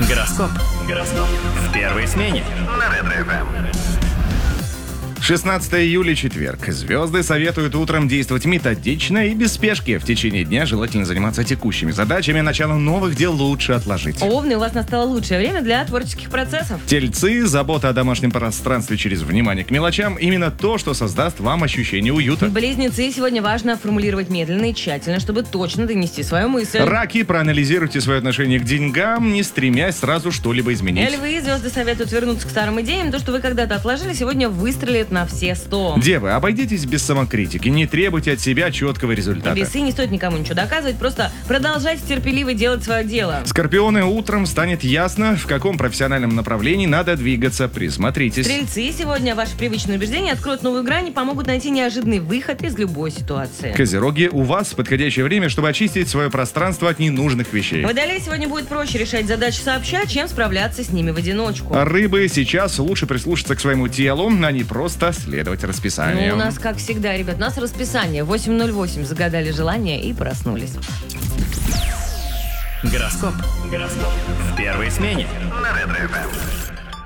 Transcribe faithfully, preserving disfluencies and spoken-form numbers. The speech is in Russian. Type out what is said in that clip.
Гороскоп. Гороскоп. В первой смене. На Ретро-эф эм. шестнадцатое июля, четверг. Звезды советуют утром действовать методично и без спешки. В течение дня желательно заниматься текущими задачами, начало новых дел лучше отложить. Овны, у вас настало лучшее время для творческих процессов. Тельцы, забота о домашнем пространстве через внимание к мелочам – именно то, что создаст вам ощущение уюта. Близнецы, сегодня важно формулировать медленно и тщательно, чтобы точно донести свою мысль. Раки, проанализируйте свое отношение к деньгам, не стремясь сразу что-либо изменить. Львы, звезды советуют вернуться к старым идеям. То, что вы когда-то отложили, сегодня выстрелит на все сто. Девы, обойдитесь без самокритики, не требуйте от себя четкого результата. Весы, не стоит никому ничего доказывать, просто продолжайте терпеливо делать свое дело. Скорпионы, утром станет ясно, в каком профессиональном направлении надо двигаться, присмотритесь. Стрельцы, сегодня ваши привычные убеждения откроют новую грань и помогут найти неожиданный выход из любой ситуации. Козероги, у вас подходящее время, чтобы очистить свое пространство от ненужных вещей. Водолей, сегодня будет проще решать задачи сообща, чем справляться с ними в одиночку. А рыбы, сейчас лучше прислушаться к своему телу, а не просто следовать расписанию. Ну, у нас, как всегда, ребят, у нас расписание. восемь ноль восемь загадали желание и проснулись. Гороскоп. Гороскоп. В первой смене. На Ретро-эф эм.